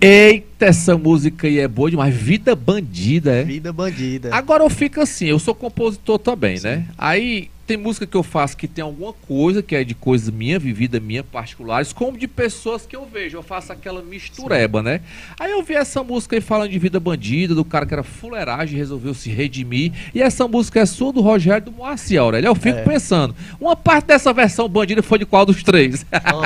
Eita, essa música aí é boa demais. Vida Bandida, é? Vida Bandida. Agora eu fico assim, eu sou compositor também, né? Aí tem música que eu faço que tem alguma coisa, que é de coisa minha, vivida minha, particulares, como de pessoas que eu vejo. Eu faço aquela mistureba, né? Aí eu vi essa música aí falando de vida bandida, do cara que era fuleiragem, resolveu se redimir. E essa música é sua, do Rogério, do Moacir, Aurélio. Eu fico pensando, uma parte dessa versão bandida foi de qual dos três?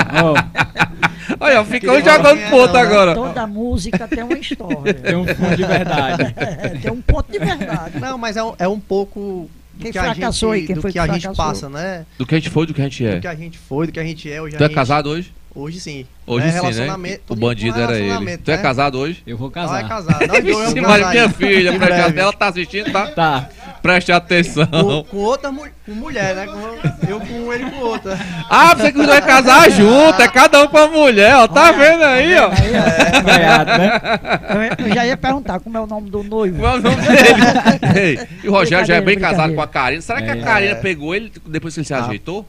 Olha, fica um jogando ponto agora. Toda música tem uma história. Tem um fundo de verdade. Tem um ponto de verdade. Não, mas é um pouco Quem fracassou aí? Quem do foi que que a gente fracassou? passa, né? Do que a gente foi, do que a gente é. Do que a gente foi, do que a gente é. Hoje Tu é casado hoje? Hoje sim. Hoje sim, né? Relacionamento, O bandido era ele. Tu é casado hoje? Eu vou Não é casar. casado. Não, então eu Sim, vou mas casar minha aí. filha, Em preste breve. atenção, ela tá assistindo, tá? Tá. Preste atenção. Com outra mulher, né? Eu com ele com outra. Ah, você que vai casar junto, é cada um com a mulher, ó. Tá vendo aí, ó? Ganhado, né? Eu já ia perguntar como é o nome do noivo. Qual é o nome dele? Ei, e o Rogério já é bem Brincadeira, casado com brincadeira. a Karina. Será que a Karina pegou ele depois que ele se ajeitou?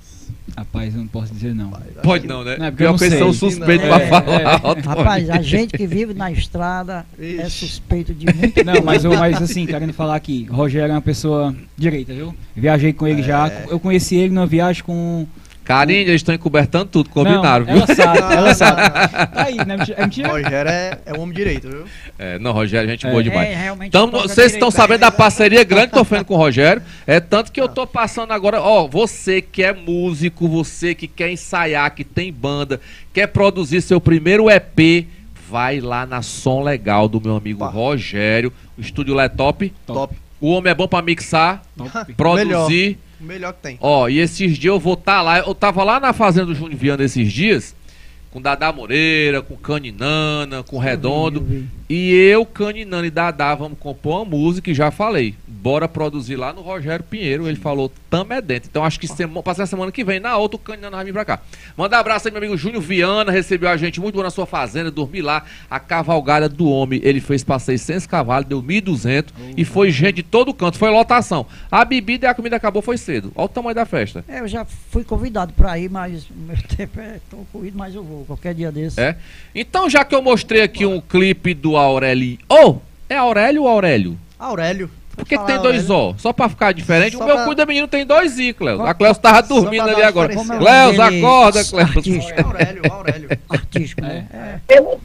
Rapaz, eu não posso dizer não. Pode não, né? Não, é porque eu não Pior que eles são sei. suspeitos Não. pra falar. Rapaz, a gente que vive na estrada é suspeito de muito. Não, mas assim, querendo falar que Rogério é uma pessoa direita, viu? Viajei com ele já. Eu conheci ele numa viagem com... Karina, eles estão encobertando tudo, combinaram, Não, viu? ela sabe. Aí, né? É mentira? Rogério é um homem direito, viu? É, não, Rogério, gente boa demais. realmente. Então, vocês estão sabendo da parceria grande que eu tô fazendo com o Rogério. É tanto que eu tô passando agora, ó, você que é músico, você que quer ensaiar, que tem banda, quer produzir seu primeiro EP, vai lá na Som Legal do meu amigo Rogério. O estúdio lá é top. Top. O homem é bom pra mixar, produzir. O melhor que tem. Ó, e esses dias eu vou estar lá. Eu tava lá na Fazenda do Júnior Viana esses dias, com Dadá Moreira, com Caninana, com Redondo. E eu, Caninana e Dadá vamos compor uma música e já falei. Bora produzir lá no Rogério Pinheiro. Ele falou, tamo é dentro. Então acho que passa a semana que vem. Na outra, o Caninana vai vir pra cá. Manda um abraço aí, meu amigo Júnior Viana. Recebeu a gente muito bom na sua fazenda. Dormi lá. A cavalgada do homem. Ele fez pra 600 cavalos, deu 1.200. E foi gente de todo canto. Foi lotação. A bebida e a comida acabou, foi cedo. Olha o tamanho da festa. Eu já fui convidado pra ir, mas o meu tempo é tão corrido, mas eu vou. Qualquer dia desse. É? Então, já que eu mostrei aqui um clipe do Aurélio. Oh, é Aurélio ou Aurélio? Aurélio. Por que tem dois O? Só pra ficar diferente? Só O meu pra- cuida menino tem dois I, Cleus. A Cleus tava dormindo pra ali dar agora. diferença. Cleus, Ele- acorda, Cleus. Artístico. Aurélio. Artístico, né? É.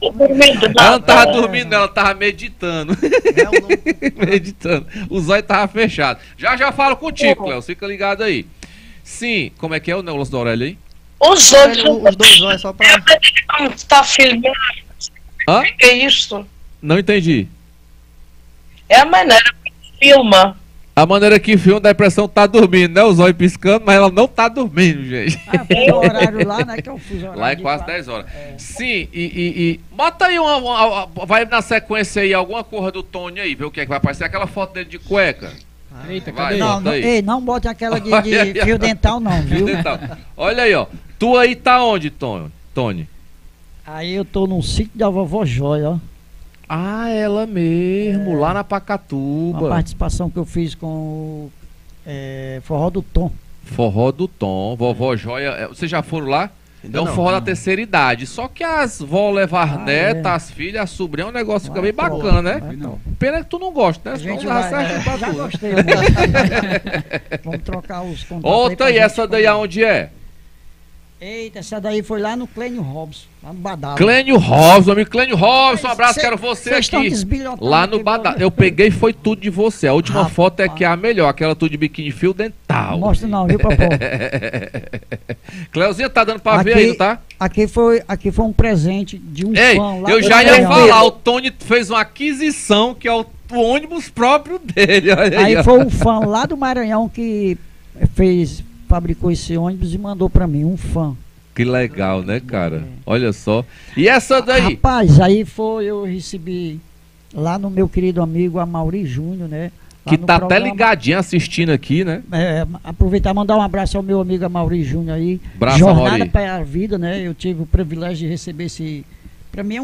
Ela não tava dormindo, ela tava meditando. Meditando. O zóio tava fechado. Já falo contigo, Cleus. Fica ligado aí. Sim, como é que é o negócio do Aurélio aí? Os outros Os dois olhos só pra... tá filmando. Hã? O que é isso? Não entendi. É a maneira que filma. A maneira que filma dá a impressão que tá dormindo, né? O zóio piscando, mas ela não tá dormindo, gente. Ah, foi o horário lá, né? Que eu fiz horário. Lá é de quase lá. 10 horas. Sim, bota aí vai na sequência aí alguma coisa do Tony aí, ver o que é que vai aparecer. Aquela foto dele de cueca. Eita, Vai, cadê? Não, bota não, aí. ei, não bote aquela de Olha aí, fio dental, não, viu? Então, olha aí, ó. Tu aí tá onde, Tony? Aí eu tô num sítio da vovó Joia, ó. Ah, ela mesmo, lá na Uma Pacatuba. participação que eu fiz com o Forró do Tom. Forró do Tom, vovó Joia. Vocês já foram lá? É um forró da terceira idade. Só que as vó levar neta, as filhas, as sobrinhas, é um negócio que fica bem bacana, né? Pena que tu não gosta, né? A gente Senão dá certo pra já tu. gostei, amor. Vamos trocar os contatos. Outra aí, essa daí aonde é? Eita, essa daí foi lá no Clênio Robson, lá no Badalo. Clênio Robson, amigo Clênio Robson, um abraço, Cê- quero você Vocês estão aqui. desbilhotando Lá no aqui, Badalo. mano. Eu peguei e foi tudo de você. A última Rapaz. foto é que é a melhor, aquela tudo de biquíni fio dental. Não mostra não, viu, Popó? Cleuzinha tá dando pra ver aí, não tá? Aqui foi um presente de um Ei, fã lá eu do já ia Maranhão. falar, o Tony fez uma aquisição que é o ônibus próprio dele. Olha aí, Aí ó. foi um fã lá do Maranhão que fabricou esse ônibus e mandou pra mim, um fã. Que legal, né, cara? Olha só. E essa daí? Rapaz, aí eu recebi lá no meu querido amigo Amaury Júnior, né? Lá Que no tá até programa. ligadinho assistindo aqui, né? Aproveitar e mandar um abraço ao meu amigo Amaury Júnior aí. Abraço, Jornada Amaury. para a Vida, né? Eu tive o privilégio de receber esse... Pra mim é